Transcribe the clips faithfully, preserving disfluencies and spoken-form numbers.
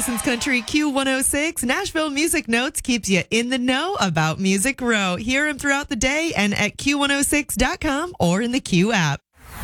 Madison's Country Q one oh six. Nashville Music Notes keeps you in the know about Music Row. Hear him throughout the day and at Q one oh six dot com or in the Q app.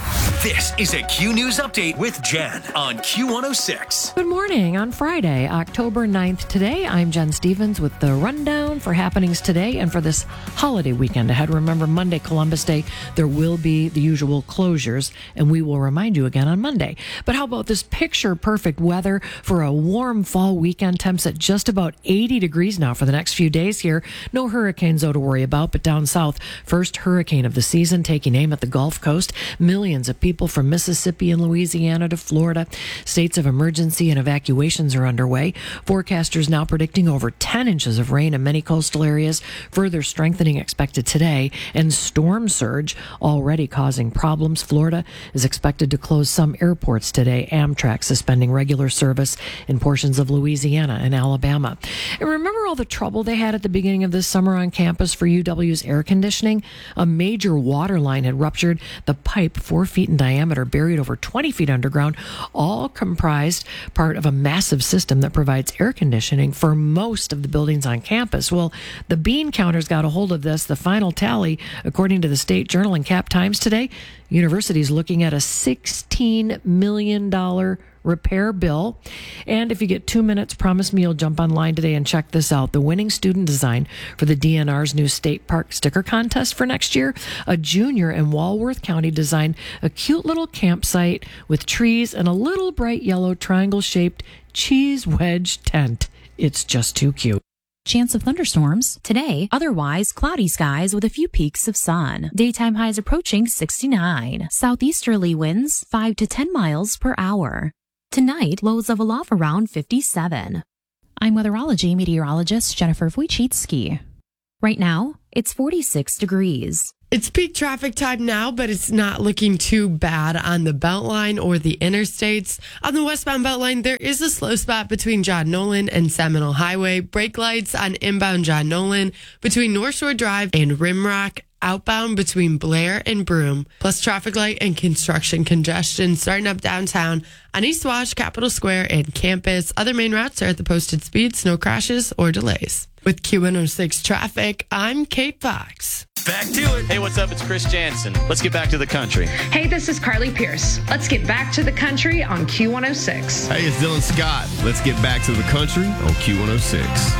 This is a Q News Update with Jen on Q one oh six. Good morning on Friday, October ninth. Today, I'm Jen Stevens with the rundown for happenings today and for this holiday weekend ahead. Remember, Monday, Columbus Day, there will be the usual closures, and we will remind you again on Monday. But how about this picture-perfect weather for a warm fall weekend? Temps at just about eighty degrees now for the next few days here. No hurricanes, though, to worry about, but down south, first hurricane of the season taking aim at the Gulf Coast. Millions of people from Mississippi and Louisiana to Florida. States of emergency and evacuations are underway. Forecasters now predicting over ten inches of rain in many coastal areas, further strengthening expected today, and storm surge already causing problems. Florida is expected to close some airports today. Amtrak suspending regular service in portions of Louisiana and Alabama. And remember all the trouble they had at the beginning of this summer on campus for U W's air conditioning? A major water line had ruptured. The pipe, four feet in diameter, buried over twenty feet underground, all comprised part of a massive system that provides air conditioning for most of the buildings on campus. Well, the bean counters got a hold of this. The final tally, according to the State Journal and Cap Times today, universities looking at a sixteen million dollars repair bill. And if you get two minutes, promise me you'll jump online today and check this out. The winning student design for the D N R's new state park sticker contest for next year. A junior in Walworth County designed a cute little campsite with trees and a little bright yellow triangle-shaped cheese wedge tent. It's just too cute. Chance of thunderstorms today, otherwise cloudy skies with a few peaks of sun. Daytime highs approaching sixty-nine. Southeasterly winds five to ten miles per hour. Tonight, lows level off around fifty-seven. I'm weatherology meteorologist Jennifer Wojcicki. Right now, it's forty-six degrees. It's peak traffic time now, but it's not looking too bad on the Beltline or the interstates. On the westbound Beltline, there is a slow spot between John Nolan and Seminole Highway. Brake lights on inbound John Nolan between North Shore Drive and Rimrock. Outbound between Blair and Broome, plus traffic light and construction congestion starting up downtown on East Wash, Capitol Square, and Campus. Other main routes are at the posted speeds, no crashes or delays. With Q one oh six traffic, I'm Kate Fox. Back to it. Hey, what's up? It's Chris Jansen. Let's get back to the country. Hey, this is Carly Pierce. Let's get back to the country on Q one oh six. Hey, it's Dylan Scott. Let's get back to the country on Q one oh six.